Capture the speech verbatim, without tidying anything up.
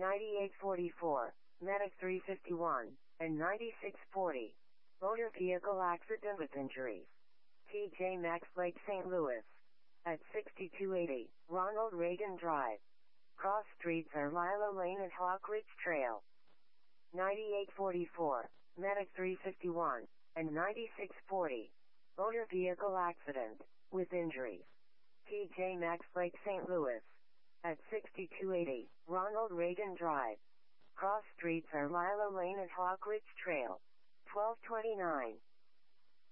ninety-eight forty-four, Medic three fifty-one, and ninety-six forty. Motor vehicle accident with injuries. T J Maxx Lake Saint Louis. At sixty-two eighty, Ronald Reagan Drive. Cross streets are Lilo Lane and Hawk Ridge Trail. ninety-eight forty-four, Medic three fifty-one, and ninety-six forty. Motor vehicle accident, with injuries. T J Maxx Lake Saint Louis. At sixty-two eighty, Ronald Reagan Drive. Cross streets are Lilo Lane and Hawk Ridge Trail. twelve twenty-nine.